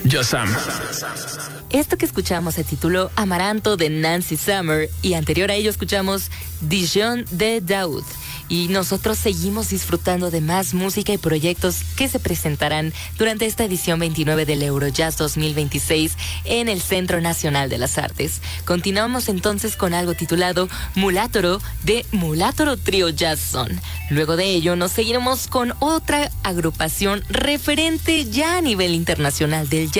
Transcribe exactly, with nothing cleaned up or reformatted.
Yasam. Esto que escuchamos se tituló Amaranto de Nancy Summer y anterior a ello escuchamos Dijon de Daoud. Y nosotros seguimos disfrutando de más música y proyectos que se presentarán durante esta edición veintinueve del Eurojazz dos mil veintiséis en el Centro Nacional de las Artes. Continuamos entonces con algo titulado Mulátoro de Mulátoro Trio Jazz Son. Luego de ello nos seguiremos con otra agrupación referente ya a nivel internacional del jazz.